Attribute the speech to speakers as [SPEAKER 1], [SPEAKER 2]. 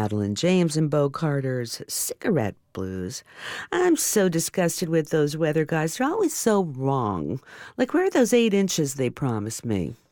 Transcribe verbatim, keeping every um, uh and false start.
[SPEAKER 1] Madeline James and Bo Carter's Cigarette Blues. I'm so disgusted with those weather guys. They're always so wrong. Like, where are those eight inches they promised me?